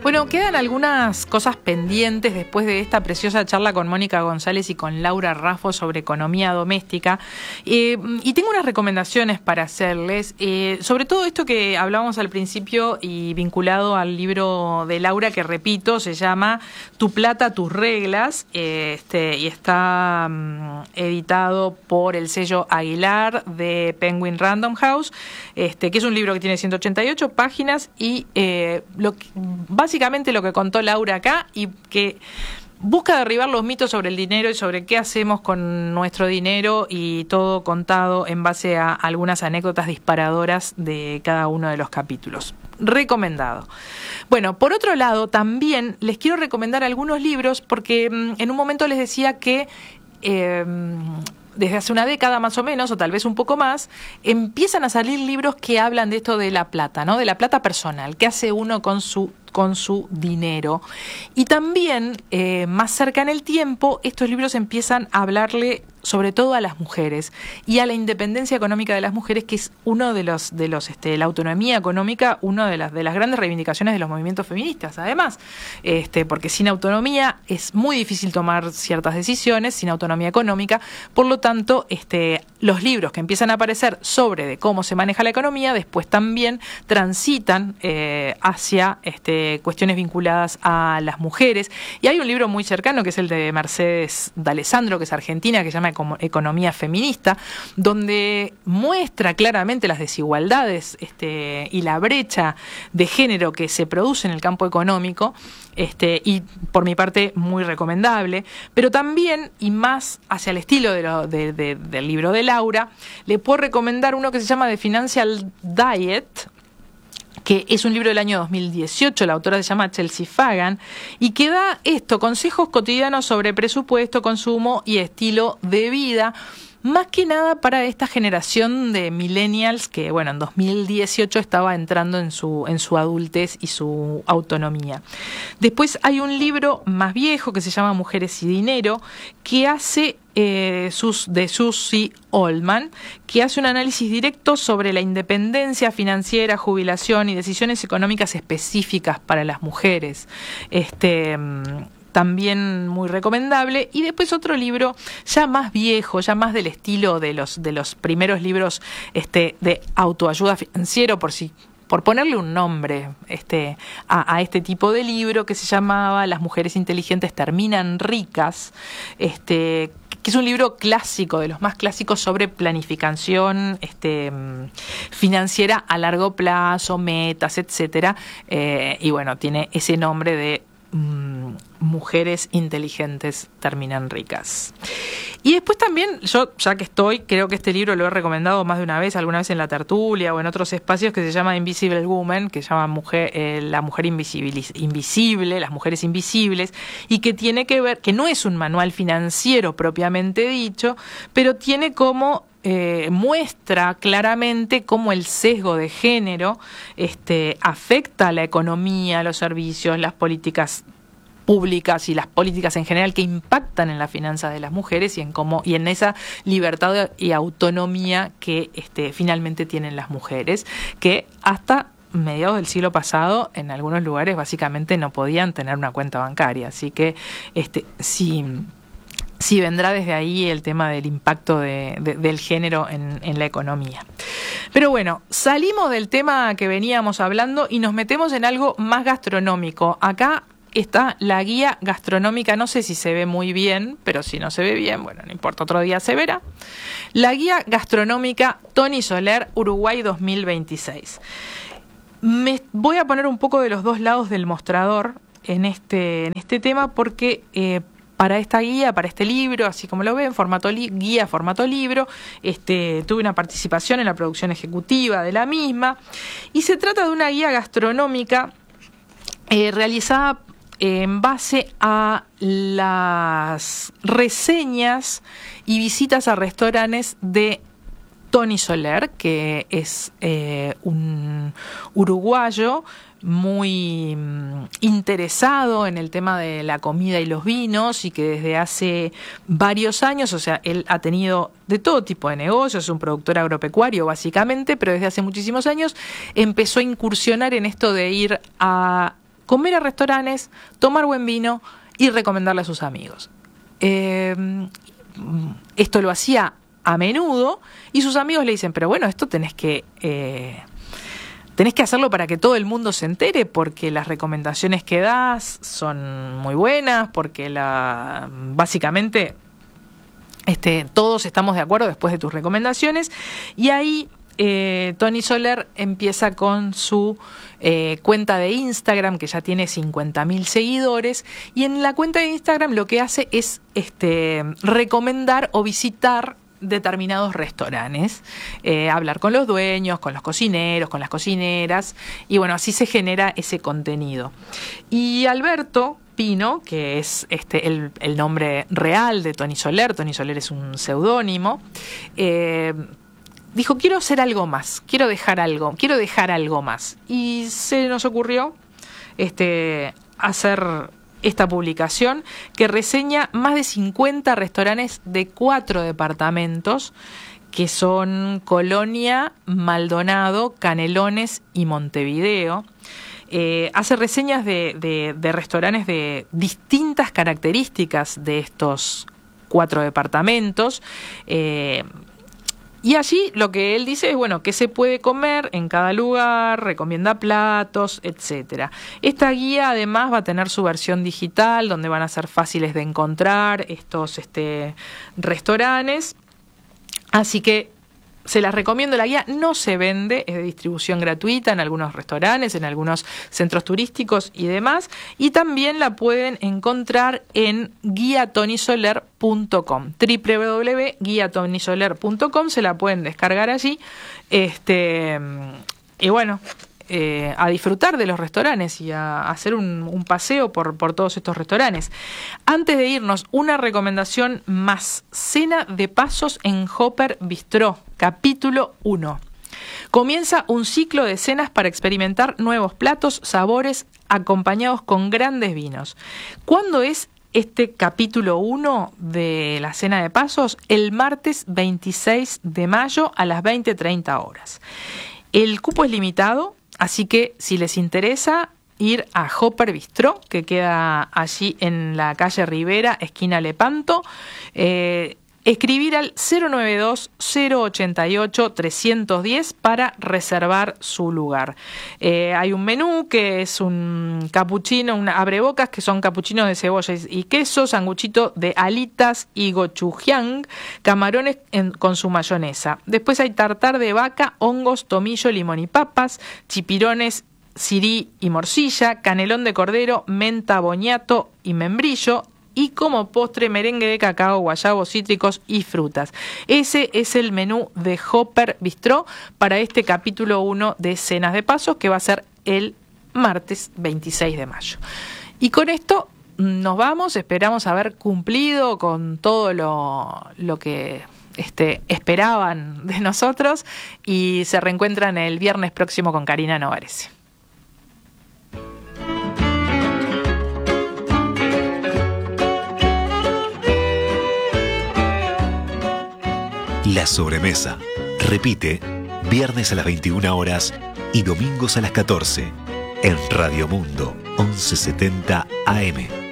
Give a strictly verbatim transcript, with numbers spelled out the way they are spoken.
Bueno, quedan algunas cosas pendientes después de esta preciosa charla con Mónica González y con Laura Raffo sobre economía doméstica. Eh, y tengo unas recomendaciones para hacerles, eh, sobre todo esto que hablábamos al principio y vinculado al libro de Laura, que repito, se llama Tu plata, tus reglas, eh, este, y está um, editado por el sello Aguilar de Penguin Random House, este, que es un libro que tiene ciento ochenta y ocho páginas y eh, lo que, básicamente Básicamente lo que contó Laura acá y que busca derribar los mitos sobre el dinero y sobre qué hacemos con nuestro dinero y todo contado en base a algunas anécdotas disparadoras de cada uno de los capítulos. Recomendado. Bueno, por otro lado, también les quiero recomendar algunos libros porque mmm, en un momento les decía que Eh, desde hace una década más o menos, o tal vez un poco más, empiezan a salir libros que hablan de esto de la plata, ¿no? De la plata personal, qué hace uno con su con su dinero. Y también, eh, más cerca en el tiempo, estos libros empiezan a hablarle sobre todo a las mujeres y a la independencia económica de las mujeres, que es uno de los, de los, este, la autonomía económica, una de las, de las grandes reivindicaciones de los movimientos feministas, además, este, porque sin autonomía es muy difícil tomar ciertas decisiones, sin autonomía económica, por lo tanto, este, los libros que empiezan a aparecer sobre de cómo se maneja la economía, después también transitan eh, hacia este, cuestiones vinculadas a las mujeres, y hay un libro muy cercano que es el de Mercedes D'Alessandro, que es argentina, que se llama como Economía Feminista, donde muestra claramente las desigualdades este, y la brecha de género que se produce en el campo económico, este, y por mi parte muy recomendable, pero también, y más hacia el estilo de lo, de, de, del libro de Laura, le puedo recomendar uno que se llama The Financial Diet, que es un libro del año dos mil dieciocho, la autora se llama Chelsea Fagan, y que da esto, consejos cotidianos sobre presupuesto, consumo y estilo de vida, más que nada para esta generación de millennials que, bueno, en dos mil dieciocho estaba entrando en su, en su adultez y su autonomía. Después hay un libro más viejo que se llama Mujeres y Dinero, que hace eh, sus, de Susie Oldman, que hace un análisis directo sobre la independencia financiera, jubilación y decisiones económicas específicas para las mujeres. Este... también muy recomendable. Y después otro libro ya más viejo, ya más del estilo de los de los primeros libros este de autoayuda financiero, por si por ponerle un nombre este a, a este tipo de libro, que se llamaba Las mujeres inteligentes terminan ricas, este que es un libro clásico, de los más clásicos, sobre planificación este, financiera a largo plazo, metas, etcétera. Eh, y bueno, tiene ese nombre de Mujeres inteligentes terminan ricas. Y después también, yo ya que estoy, creo que este libro lo he recomendado más de una vez, alguna vez en la tertulia o en otros espacios, que se llama Invisible Woman, que se llama mujer, eh, la mujer invisible, invisible, las mujeres invisibles, y que tiene que ver, que no es un manual financiero propiamente dicho, pero tiene como Eh, muestra claramente cómo el sesgo de género este, afecta a la economía, los servicios, las políticas públicas y las políticas en general que impactan en las finanzas de las mujeres y en cómo y en esa libertad y autonomía que este, finalmente tienen las mujeres, que hasta mediados del siglo pasado en algunos lugares básicamente no podían tener una cuenta bancaria. Así que este, sí. Sí, vendrá desde ahí el tema del impacto de, de, del género en, en la economía. Pero bueno, salimos del tema que veníamos hablando y nos metemos en algo más gastronómico. Acá está la guía gastronómica, no sé si se ve muy bien, pero si no se ve bien, bueno, no importa, otro día se verá. La guía gastronómica Toni Soler, Uruguay dos mil veintiséis. Me voy a poner un poco de los dos lados del mostrador en este, en este tema porque Eh, para esta guía, para este libro, así como lo ven, formato li- guía, formato libro, este, tuve una participación en la producción ejecutiva de la misma, y se trata de una guía gastronómica eh, realizada eh, en base a las reseñas y visitas a restaurantes de Toni Soler, que es eh, un uruguayo muy interesado en el tema de la comida y los vinos, y que desde hace varios años, o sea, él ha tenido de todo tipo de negocios, es un productor agropecuario básicamente, pero desde hace muchísimos años empezó a incursionar en esto de ir a comer a restaurantes, tomar buen vino y recomendarle a sus amigos. Eh, esto lo hacía a menudo y sus amigos le dicen, pero bueno, esto tenés que... Eh, Tenés que hacerlo para que todo el mundo se entere, porque las recomendaciones que das son muy buenas, porque la básicamente este, todos estamos de acuerdo después de tus recomendaciones. Y ahí eh, Tony Soler empieza con su eh, cuenta de Instagram, que ya tiene cincuenta mil seguidores, y en la cuenta de Instagram lo que hace es este, recomendar o visitar determinados restaurantes, eh, hablar con los dueños, con los cocineros, con las cocineras, y bueno, así se genera ese contenido. Y Alberto Pino, que es este el, el nombre real de Tony Soler, Tony Soler es un seudónimo, eh, dijo, quiero hacer algo más, quiero dejar algo, quiero dejar algo más. Y se nos ocurrió este hacer esta publicación que reseña más de cincuenta restaurantes de cuatro departamentos que son Colonia, Maldonado, Canelones y Montevideo. Eh, hace reseñas de, de, de restaurantes de distintas características de estos cuatro departamentos. Eh, Y allí lo que él dice es, bueno, qué se puede comer en cada lugar, recomienda platos, etcétera. Esta guía además va a tener su versión digital, donde van a ser fáciles de encontrar estos este, restaurantes. Así que se las recomiendo. La guía no se vende, es de distribución gratuita en algunos restaurantes, en algunos centros turísticos y demás. Y también la pueden encontrar en guía tony soler punto com, doble u doble u doble u punto guía tony soler punto com. Se la pueden descargar allí. Este, y bueno, eh, a disfrutar de los restaurantes y a hacer un, un paseo por, por todos estos restaurantes. Antes de irnos, una recomendación más. Cena de pasos en Hopper Bistró, capítulo uno. Comienza un ciclo de cenas para experimentar nuevos platos, sabores, acompañados con grandes vinos. ¿Cuándo es este capítulo uno de la cena de pasos? El martes veintiséis de mayo a las veinte treinta horas. El cupo es limitado, así que si les interesa ir a Hopper Bistró, que queda allí en la calle Rivera, esquina Lepanto, eh, escribir al cero noventa y dos, cero ochenta y ocho, trescientos diez para reservar su lugar. Eh, hay un menú que es un capuchino, un abrebocas, que son capuchinos de cebolla y queso, sanguchito de alitas y gochujang, camarones en, con su mayonesa. Después hay tartar de vaca, hongos, tomillo, limón y papas, chipirones, sirí y morcilla, canelón de cordero, menta, boñato y membrillo, y como postre merengue de cacao, guayabos, cítricos y frutas. Ese es el menú de Hopper Bistró para este capítulo uno de Cenas de Pasos, que va a ser el martes veintiséis de mayo. Y con esto nos vamos, esperamos haber cumplido con todo lo, lo que este, esperaban de nosotros, y se reencuentran el viernes próximo con Karina Novarese. La sobremesa. Repite, viernes a las veintiuna horas y domingos a las catorce en Radio Mundo once setenta A M.